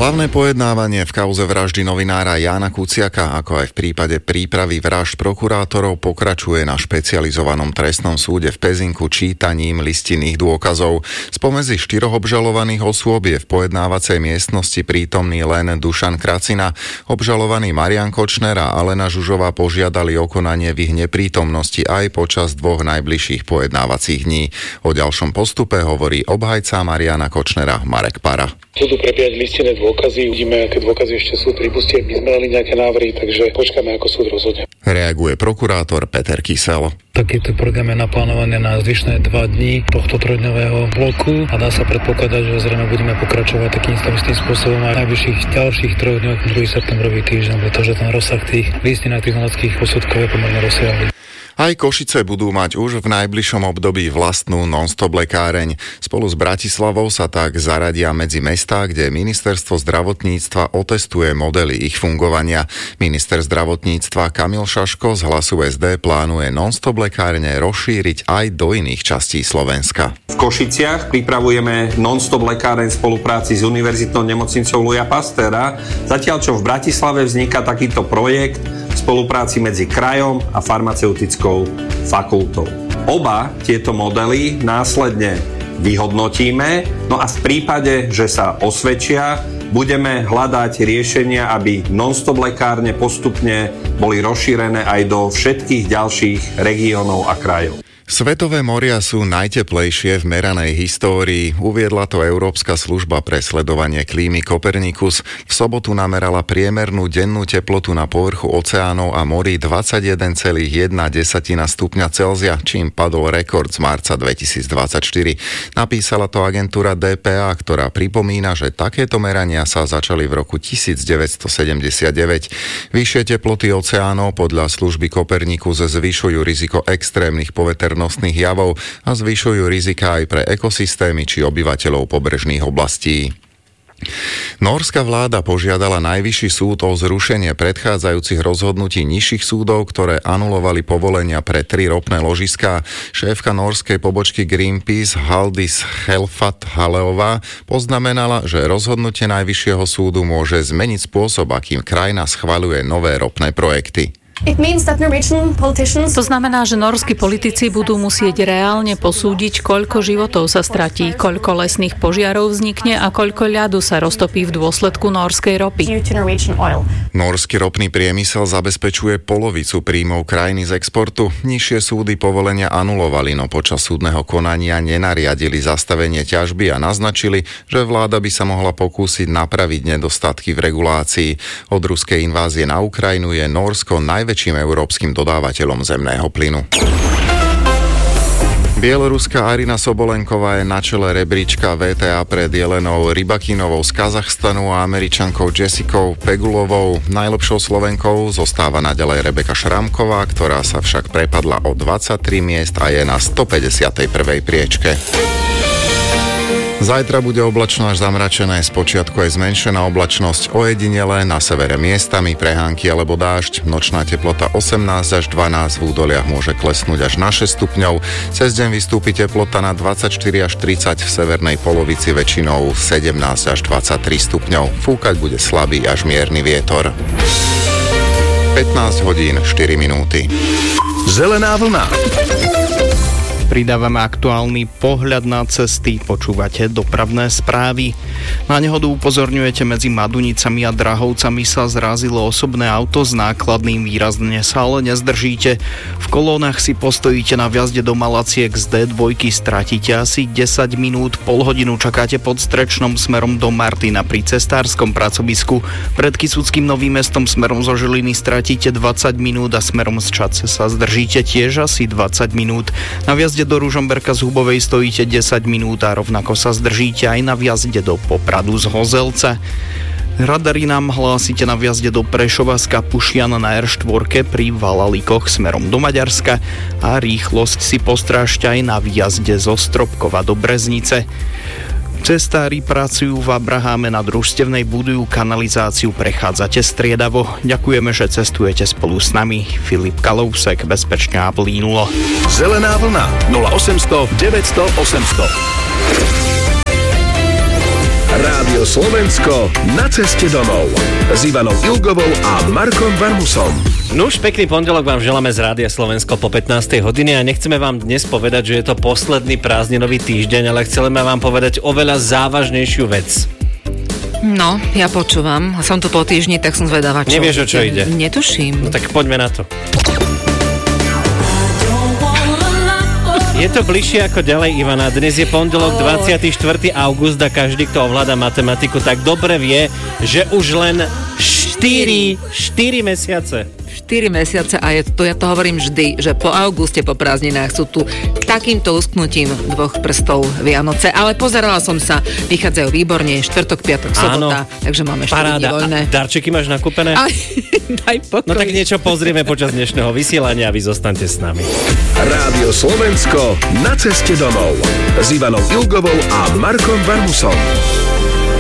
Hlavné pojednávanie v kauze vraždy novinára Jána Kuciaka, ako aj v prípade prípravy vražd prokurátorov, pokračuje na špecializovanom trestnom súde v Pezinku čítaním listinných dôkazov. Spomedzi 4 obžalovaných osôb je v pojednávacej miestnosti prítomný len Dušan Kracina. Obžalovaní Marian Kočner a Alena Žužová požiadali o konanie v ich neprítomnosti aj počas 2 najbližších pojednávacích dní. O ďalšom postupe hovorí obhajca Mariana Kočnera Marek Para. Budú prebiehať listinné dôkazy, uvidíme, aké dôkazy ešte súd pripustí, ak by sme mali nejaké návrhy, takže počkáme, ako súd rozhodne. Reaguje prokurátor Peter Kysel. Takýto program je naplánovaný na zvyšné 2 dní tohto 3-dňového bloku a dá sa predpokladať, že zrejme budeme pokračovať takým istým spôsobom aj v najbližších ďalších 3 dňoch, 2. septembrový týždeň, pretože ten rozsah tých listín a tých znaleckých posudkov je pomerne rozsiahly. Aj Košice budú mať už v najbližšom období vlastnú non-stop lekáreň. Spolu s Bratislavou sa tak zaradia medzi mestá, kde ministerstvo zdravotníctva otestuje modely ich fungovania. Minister zdravotníctva Kamil Šaško z Hlasu SD plánuje non-stop lekárne rozšíriť aj do iných častí Slovenska. V Košiciach pripravujeme non-stop lekáreň v spolupráci s Univerzitnou nemocnicou Louisa Pastéra, zatiaľ čo v Bratislave vzniká takýto projekt v spolupráci medzi krajom a farmaceutickou fakultou. Oba tieto modely následne vyhodnotíme, no a v prípade, že sa osvedčia, budeme hľadať riešenia, aby non-stop lekárne postupne boli rozšírené aj do všetkých ďalších regiónov a krajov. Svetové moria sú najteplejšie v meranej histórii, uviedla to Európska služba pre sledovanie klímy Copernicus. V sobotu namerala priemernú dennú teplotu na povrchu oceánov a morí 21,1 stupňa Celzia, čím padol rekord z marca 2024. Napísala to agentúra DPA, ktorá pripomína, že takéto merania sa začali v roku 1979. Vyššie teploty oceánov podľa služby Copernicus zvyšujú riziko extrémnych poveternostných javov a zvyšujú rizika aj pre ekosystémy či obyvateľov pobrežných oblastí. Nórská vláda požiadala najvyšší súd o zrušenie predchádzajúcich rozhodnutí nižších súdov, ktoré anulovali povolenia pre 3 ropné ložiská. Šéfka nórskej pobočky Greenpeace Haldis Helfat-Haleová poznamenala, že rozhodnutie najvyššieho súdu môže zmeniť spôsob, akým krajina schvaľuje nové ropné projekty. To znamená, že nórski politici budú musieť reálne posúdiť, koľko životov sa stratí, koľko lesných požiarov vznikne a koľko ľadu sa roztopí v dôsledku nórskej ropy. Nórsky ropný priemysel zabezpečuje polovicu príjmov krajiny z exportu. Nižšie súdy povolenia anulovali, no počas súdneho konania nenariadili zastavenie ťažby a naznačili, že vláda by sa mohla pokúsiť napraviť nedostatky v regulácii. Od ruskej invázie na Ukrajinu je Nórsko najväčším európskym dodávateľom zemného plynu. Bieloruská Arina Sobolenková je na čele rebríčka VTA pred Jelenou Rybakinovou z Kazachstanu a Američankou Jessicou Pegulovou. Najlepšou Slovenkou zostáva naďalej Rebeka Šramková, ktorá sa však prepadla o 23 miest a je na 151. priečke. Zajtra bude oblačno až zamračené, spočiatku aj zmenšená oblačnosť, ojedinele na severe miestami prehánky alebo dážď. Nočná teplota 18 až 12, v údoliach môže klesnúť až na 6 stupňov. Cez deň vystúpi teplota na 24 až 30, v severnej polovici väčšinou 17 až 23 stupňov. Fúkať bude slabý až mierny vietor. 15 hodín 4 minúty. Zelená vlna. Pridávame aktuálny pohľad na cesty, počúvate dopravné správy. Na nehodu upozorňujete, medzi Madunicami a Drahovcami sa zrazilo osobné auto s nákladným, výrazne sa ale nezdržíte. V kolónach si postojíte na vjazde do Malaciek z D2, stratíte asi 10 minút, pol hodinu čakáte pod Strečnom smerom do Martina pri cestárskom pracovisku. Pred Kysuckým Novým Mestom smerom zo Žiliny stratíte 20 minút a smerom z Čadce sa zdržíte tiež asi 20 minút. Na vjazde do Ružomberka z Hubovej stojíte 10 minút a rovnako sa zdržíte aj na vjazde do Popradu z Hozelca. Radary nám hlásite na vjazde do Prešova z Kapušian na R4 pri Valalikoch smerom do Maďarska a rýchlosť si postrážte aj na vjazde zo Stropkova do Breznice. Cestári pracujú v Abraháme na družstevnej, budujú kanalizáciu, prechádzate striedavo. Ďakujeme, že cestujete spolu s nami. Filip Kalousek, bezpečne a plínulo. Zelená vlna 0800 900 800. Rádio Slovensko na ceste domov. S Ivanou Ilgovou a Markom Varmusom. Nuž, pekný pondelok vám želáme z Rádia Slovensko po 15. hodine a nechceme vám dnes povedať, že je to posledný prázdninový týždeň, ale chceme vám povedať oveľa závažnejšiu vec. No, ja počúvam. Som tu po týždni, tak som zvedavá, čo... Nevieš, o čo ide? Netuším. No tak poďme na to. Je to bližšie ako ďalej, Ivana. Dnes je pondelok 24. august a každý, kto ovláda matematiku, tak dobre vie, že už len 4 mesiace. 4 mesiace a ja to hovorím vždy, že po auguste, po prázdninách sú tu takýmto usknutím 2 prstov Vianoce. Ale pozerala som sa, vychádzajú výborne, štvrtok, piatok, sobota, takže máme 4 dní voľné. Darčeky máš nakúpené? Daj pokoj. No tak niečo pozrieme počas dnešného vysielania a vy zostaňte s nami. Rádio Slovensko na ceste domov. S Ivanou Ilgovou a Markom Varmusom.